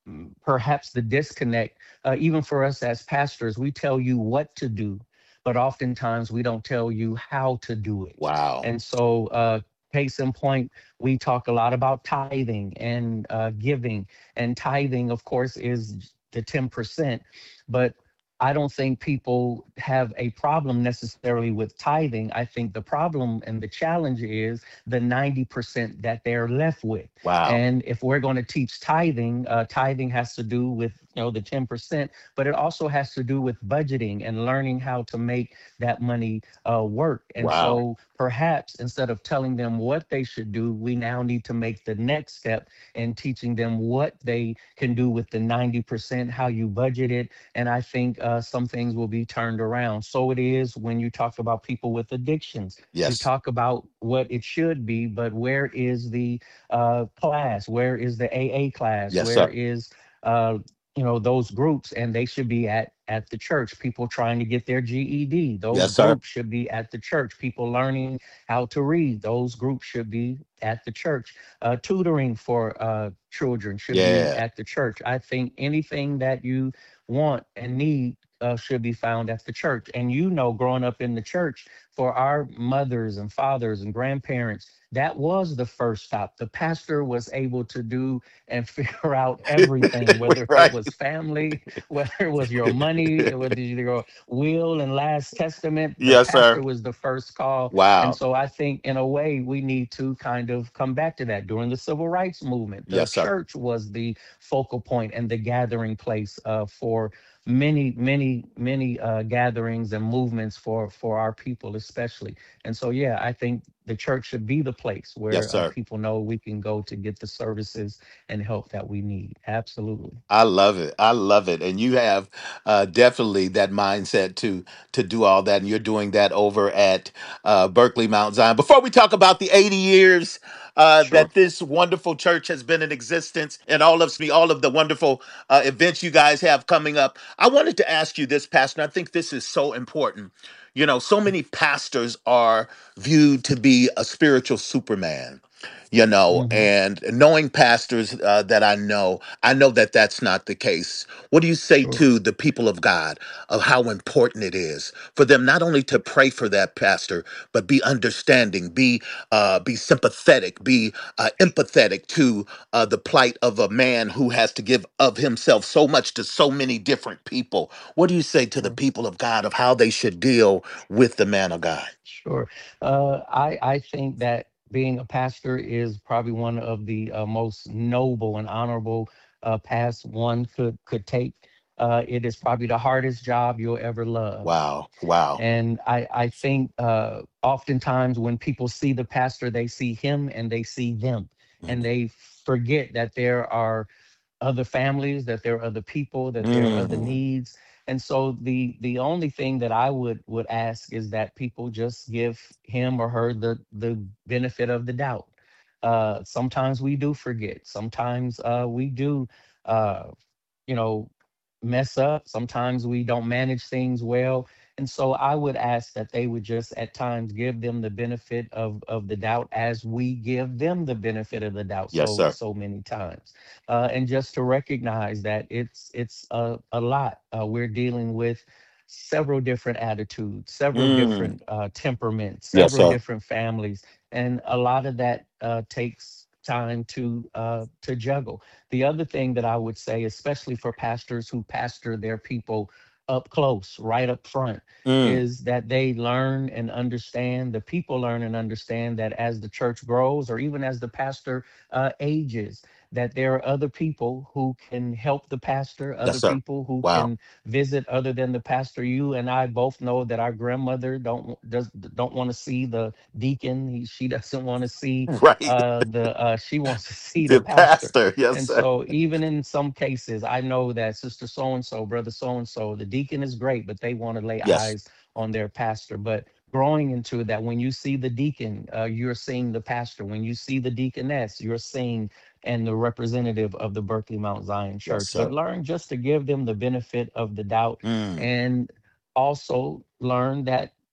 perhaps the disconnect, uh, even for us as pastors, we tell you what to do, but oftentimes we don't tell you how to do it. Wow. And so, uh, case in point, we talk a lot about tithing and uh, giving. And tithing, of course, is the ten percent. But I don't think people have a problem necessarily with tithing. I think the problem and the challenge is the ninety percent that they're left with. Wow. And if we're going to teach tithing, uh, tithing has to do with, you know, the ten percent, but it also has to do with budgeting and learning how to make that money uh, work. And Wow. so perhaps instead of telling them what they should do, we now need to make the next step in teaching them what they can do with the ninety percent, how you budget it. And I think uh, some things will be turned around. So it is when you talk about people with addictions. You Yes. talk about what it should be, but where is the uh, class? Where is the A A class? Yes, Where sir. is uh, you know, those groups? And they should be at at the church. People trying to get their G E D, those Yes, sir. groups should be at the church. People learning how to read, those groups should be at the church. Uh, tutoring for uh, children should be Yeah. at the church. I think anything that you want and need uh, should be found at the church. And you know, growing up in the church, for our mothers and fathers and grandparents, that was the first stop. The pastor was able to do and figure out everything, whether Right. it was family, whether it was your money, whether your will and last testament. The Yes, pastor sir. was the first call. And Wow. so I think in a way we need to kind of come back to that. During the civil rights movement, the Yes, sir. church was the focal point and the gathering place uh, for many, many, many uh, gatherings and movements for for our people, especially. And so, yeah, I think the church should be the place Yes, where uh, sir. people know we can go to get the services and help that we need. Absolutely. I love it. I love it. And you have uh, definitely that mindset to to do all that. And you're doing that over at uh, Berkeley Mount Zion. Before we talk about the eighty years uh, Sure. that this wonderful church has been in existence and all of all of the wonderful uh, events you guys have coming up, I wanted to ask you this, Pastor. And I think this is so important. You know, so many pastors are viewed to be a spiritual Superman. You know, hmm and knowing pastors uh, that I know, I know that that's not the case. What do you say Sure. to the people of God of how important it is for them not only to pray for that pastor, but be understanding, be uh, be sympathetic, be uh, empathetic to uh, the plight of a man who has to give of himself so much to so many different people? What do you say to the Sure. people of God of how they should deal with the man of God? Sure. Uh, I I think that being a pastor is probably one of the uh, most noble and honorable uh, paths one could could take. Uh, it is probably the hardest job you'll ever love. Wow, wow. And I, I think uh, oftentimes when people see the pastor, they see him and they see them, and Mm, they forget that there are other families, that there are other people, that there are other mm, needs. And so the the only thing that I would would ask is that people just give him or her the the benefit of the doubt. Uh, sometimes we do forget. Sometimes uh, we do, uh, you know, mess up. Sometimes we don't manage things well. And so I would ask that they would just at times give them the benefit of, of the doubt as we give them the benefit of the doubt yes, so sir. so many times. Uh, and just to recognize that it's it's a, a lot. Uh, we're dealing with several different attitudes, several Mm, different uh, temperaments, yes, several sir. different families, and a lot of that uh, takes time to uh, to juggle. The other thing that I would say, especially for pastors who pastor their people up close, right up front, Mm, is that they learn and understand, the people learn and understand that as the church grows, or even as the pastor uh, ages, that there are other people who can help the pastor, yes, other sir. people who Wow. can visit other than the pastor. You and I both know that our grandmother don't does don't want to see the deacon. He, she doesn't want to see Right. uh, the uh, she wants to see the The pastor. pastor. Yes, And sir. so even in some cases, I know that sister so and so, brother so and so, the deacon is great, but they want to lay Yes. eyes on their pastor. But growing into that, when you see the deacon, uh, you're seeing the pastor. When you see the deaconess, you're seeing and the representative of the Berkeley Mount Zion Yes, Church. But sir. learn just to give them the benefit of the doubt, Mm, and also learn that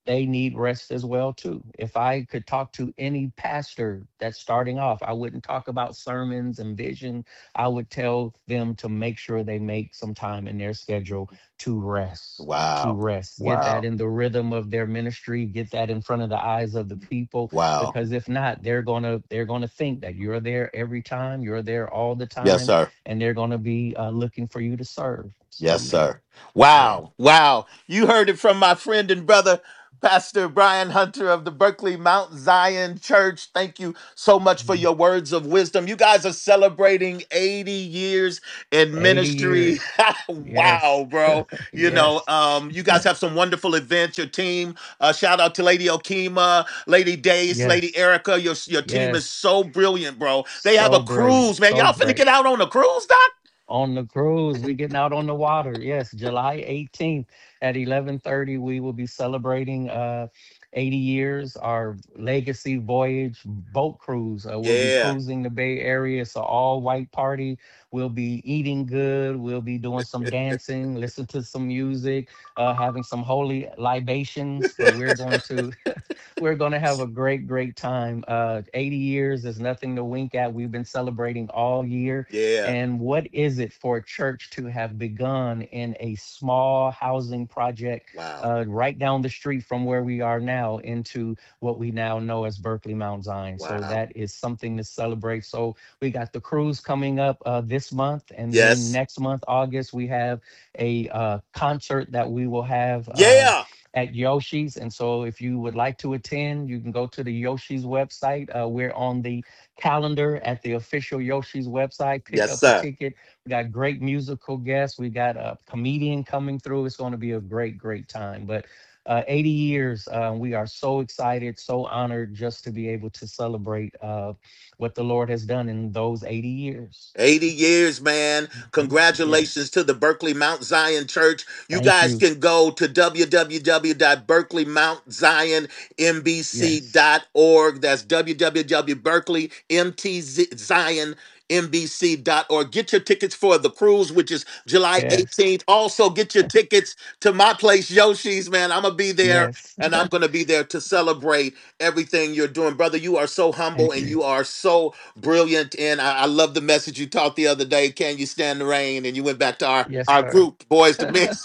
they need rest as well too. If I could talk to any pastor that's starting off, I wouldn't talk about sermons and vision. I would tell them to make sure they make some time in their schedule to rest, to Wow. rest, get that Wow. in the rhythm of their ministry, get that in front of the eyes of the people, Wow. because if not, they're going to they're going to think that you're there every time, you're there all the Yes, time, sir. and they're going to be uh, looking for you to serve. So Yes, yeah. sir. Yeah. Wow. Wow. You heard it from my friend and brother, Pastor Brian Hunter of the Berkeley Mount Zion Church. Thank you so much for your words of wisdom. You guys are celebrating eighty years in eighty ministry. years. Yes. Wow, bro. You know, Yes. um, you guys have some wonderful events. Your team, uh, shout out to Lady Okima, Lady Dace, Lady Yes. Erica. Your, your team is Yes. so brilliant, bro. They have So a brilliant. cruise, man. So Y'all finna great. get out on a cruise, Doc? On the cruise, we getting out on the water. Yes, July eighteenth at eleven thirty, we will be celebrating uh eighty years, our legacy voyage boat cruise. Uh, we'll be Yeah. cruising the Bay Area. It's an all white party. We'll be eating good. We'll be doing some dancing, listen to some music, uh, having some holy libations. But we're going to we're going to have a great, great time. Uh, eighty years is nothing to wink at. We've been celebrating all year. Yeah. And what is it for a church to have begun in a small housing project Wow. uh, right down the street from where we are now into what we now know as Berkeley Mount Zion? So Wow. that is something to celebrate. So we got the cruise coming up uh, this month. And then Yes. next month, August, we have a uh, concert that we will have. Uh, Yeah. at Yoshi's. And so if you would like to attend, you can go to the Yoshi's website. Uh, we're on the calendar at the official Yoshi's website. Pick Yes, up a sir. ticket. We got great musical guests. We got a comedian coming through. It's going to be a great, great time. But uh, eighty years, uh, we are so excited, so honored just to be able to celebrate uh, what the Lord has done in those eighty years. eighty years, man. Congratulations Yes. to the Berkeley Mount Zion Church. You Thank guys you. can go to w w w dot berkeley mount zion m b c Yes. dot org. That's w w w dot berkeley m t zion m b c dot org. Get your tickets for the cruise, which is July Yes. eighteenth. Also, get your tickets to my place, Yoshi's, man. I'm going to be there, Yes. and I'm going to be there to celebrate everything you're doing. Brother, you are so humble, Thank and you. you are so brilliant. And I, I love the message you taught the other day. Can you stand the rain? And you went back to our, Yes, our sir. group, Boys to Men.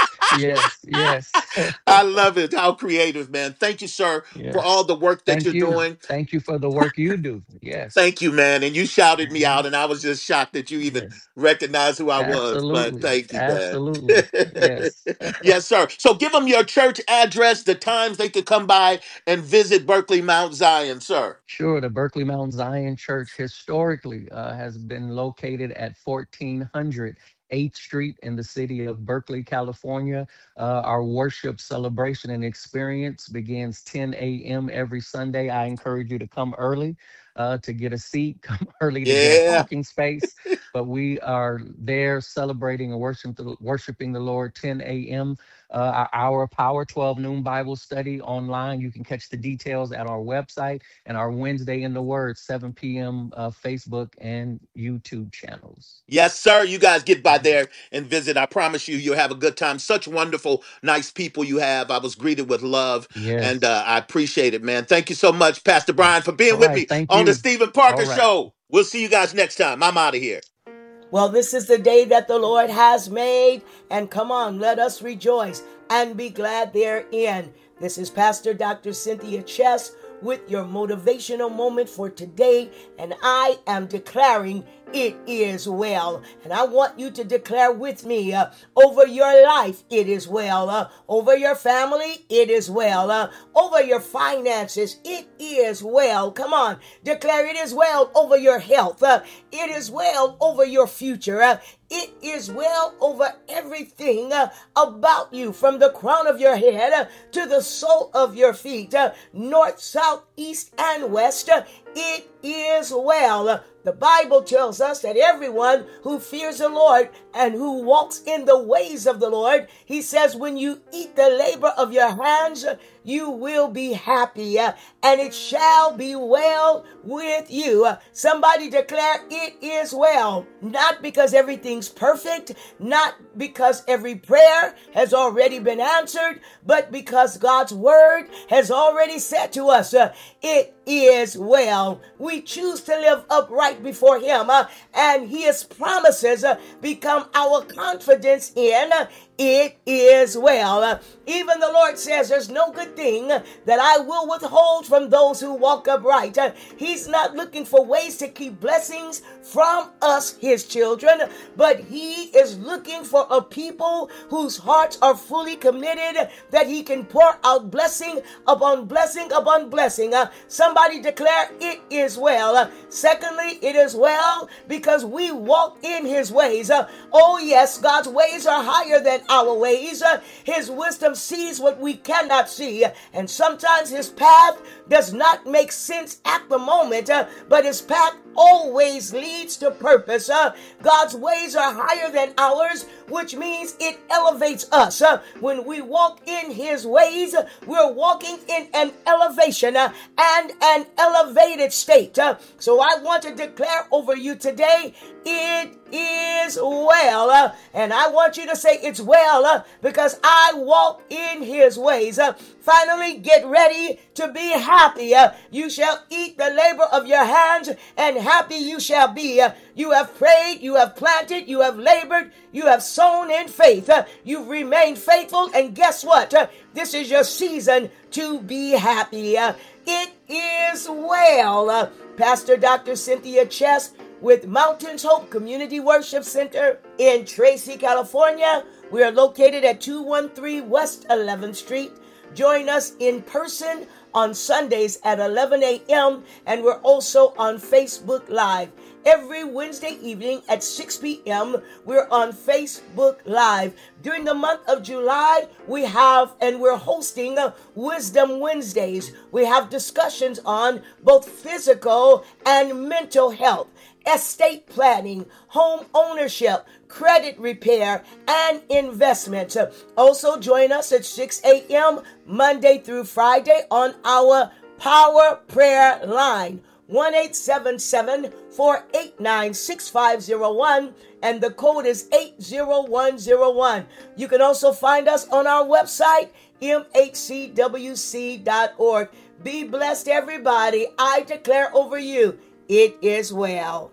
Yes. Yes. I love it. How creative, man. Thank you, sir, for all Yes. the work that Thank you're you. doing. Thank you for the work you do. Yes. Thank you, man. And you shouted me Mhm. out, and I was just shocked that you even Yes. recognized who I was. But Absolutely. thank you, man. Absolutely. Yes. Yes, sir. So give them your church address, the times they could come by and visit Berkeley Mount Zion, sir. Sure. The Berkeley Mount Zion Church historically uh, has been located at fourteen hundred eighth Street in the city of Berkeley, California. Uh, our worship celebration and experience begins ten a.m. every Sunday. I encourage you to come early uh, to get a seat, come early to get a Yeah. parking space. But we are there celebrating and worship the, worshiping the Lord ten a.m. Uh, our hour of power, twelve noon Bible study online. You can catch the details at our website, and our Wednesday in the Word, seven p.m. Uh, Facebook and YouTube channels. Yes, sir. You guys get by there and visit. I promise you, you'll have a good time. Such wonderful, nice people you have. I was greeted with love, and Yes. uh, I appreciate it, man. Thank you so much, Pastor Brian, for being All with right. me Thank on the you. Stephen Parker All right. Show. We'll see you guys next time. I'm out of here. Well, this is the day that the Lord has made, and come on, let us rejoice and be glad therein. This is Pastor Doctor Cynthia Chess with your motivational moment for today, and I am declaring it is well. And I want you to declare with me uh, over your life, it is well. Uh, over your family, it is well. Uh, over your finances, it is well. Come on, declare it is well over your health. Uh, it is well over your future. Uh, it is well over everything uh, about you, from the crown of your head uh, to the sole of your feet, uh, north, south, east, and west. Uh, it is well. Uh, the The Bible tells us that everyone who fears the Lord and who walks in the ways of the Lord, he says, when you eat the labor of your hands, you will be happy, uh, and it shall be well with you. Uh, somebody declare, it is well. Not because everything's perfect, not because every prayer has already been answered, but because God's word has already said to us, uh, it is well. We choose to live upright before him, uh, and his promises uh, become our confidence in uh, it is well. Uh, even the Lord says there's no good thing that I will withhold from those who walk upright. Uh, he's not looking for ways to keep blessings from us, his children, but he is looking for a people whose hearts are fully committed, that he can pour out blessing upon blessing upon blessing. Uh, somebody declare, it is well. Uh, secondly, it is well because we walk in his ways. Uh, oh yes, God's ways are higher than our ways. Uh, his wisdom sees what we cannot see. And sometimes his path does not make sense at the moment, uh, but his path always leads to purpose. Uh, God's ways are higher than ours, which means it elevates us. Uh, when we walk in his ways, we're walking in an elevation uh, and an elevated state. Uh, so I want to declare over you today, it is well. Uh, and I want you to say it's well uh, because I walk in his ways. Uh, finally, get ready to be happy. Uh, you shall eat the labor of your hands, and happy you shall be. Uh, you have prayed, you have planted, you have labored, you have sown in faith. Uh, you've remained faithful, and guess what? Uh, this is your season to be happy. Uh, it is well. Uh, Pastor Doctor Cynthia Chess with Mountains Hope Community Worship Center in Tracy, California. We are located at two one three West eleventh Street. Join us in person on Sundays at eleven a.m. and we're also on Facebook Live. Every Wednesday evening at six p.m. we're on Facebook Live. During the month of July, we have and we're hosting Wisdom Wednesdays. We have discussions on both physical and mental health, estate planning, home ownership, credit repair, and investments. Also join us at six a.m. Monday through Friday on our Power Prayer Line, one eight seven seven, four eight nine, six five zero one, and the code is eight zero one zero one. You can also find us on our website, m h c w c dot org. Be blessed, everybody. I declare over you, it is well.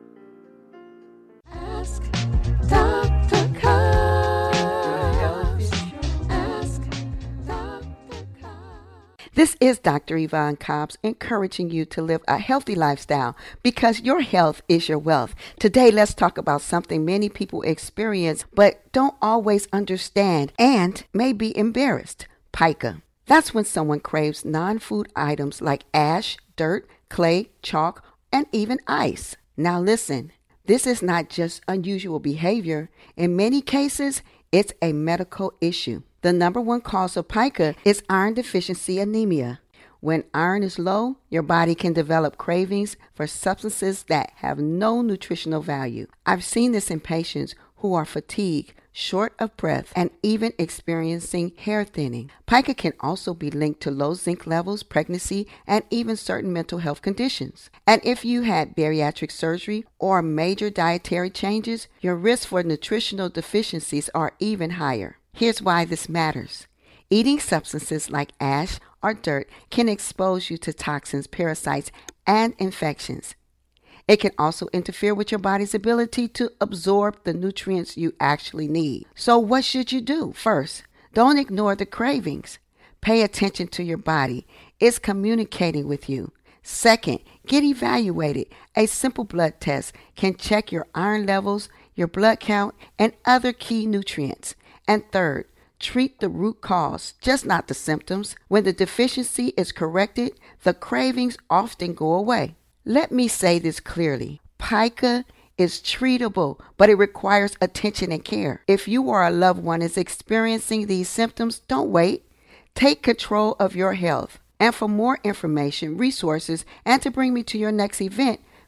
Ask Doctor Cobbs. Ask Doctor Cobbs. This is Doctor Yvonne Cobbs encouraging you to live a healthy lifestyle because your health is your wealth. Today, let's talk about something many people experience but don't always understand and may be embarrassed. Pica. That's when someone craves non-food items like ash, dirt, clay, chalk, and even ice. Now listen. This is not just unusual behavior. In many cases, it's a medical issue. The number one cause of pica is iron deficiency anemia. When iron is low, your body can develop cravings for substances that have no nutritional value. I've seen this in patients who are fatigued, short of breath, and even experiencing hair thinning. Pica can also be linked to low zinc levels, pregnancy, and even certain mental health conditions. And if you had bariatric surgery or major dietary changes, your risk for nutritional deficiencies are even higher. Here's why this matters. Eating substances like ash or dirt can expose you to toxins, parasites, and infections. It can also interfere with your body's ability to absorb the nutrients you actually need. So what should you do? First, don't ignore the cravings. Pay attention to your body. It's communicating with you. Second, get evaluated. A simple blood test can check your iron levels, your blood count, and other key nutrients. And third, treat the root cause, just not the symptoms. When the deficiency is corrected, the cravings often go away. Let me say this clearly. Pica is treatable, but it requires attention and care. If you or a loved one is experiencing these symptoms, don't wait. Take control of your health. And for more information, resources, and to bring me to your next event,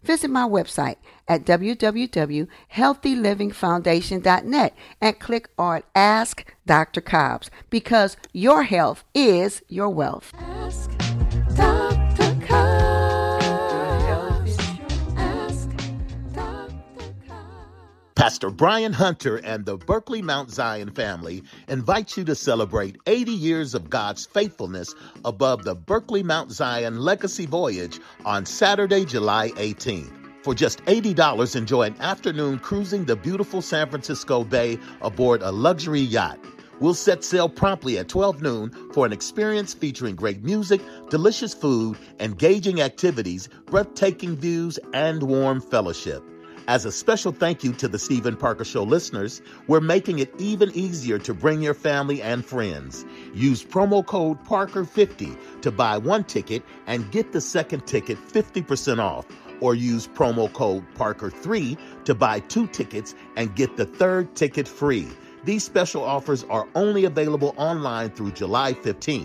visit my website at w w w dot healthy living foundation dot net and click on Ask Doctor Cobbs, because your health is your wealth. Ask Doctor Cobbs. Ask Doctor Cobbs. Pastor Brian Hunter and the Berkeley Mount Zion family invite you to celebrate eighty years of God's faithfulness above the Berkeley Mount Zion Legacy Voyage on Saturday, July eighteenth. For just eighty dollars, enjoy an afternoon cruising the beautiful San Francisco Bay aboard a luxury yacht. We'll set sail promptly at twelve noon for an experience featuring great music, delicious food, engaging activities, breathtaking views, and warm fellowship. As a special thank you to the Stephen Parker Show listeners, we're making it even easier to bring your family and friends. Use promo code Parker fifty to buy one ticket and get the second ticket fifty percent off. Or use promo code Parker three to buy two tickets and get the third ticket free. These special offers are only available online through July fifteenth.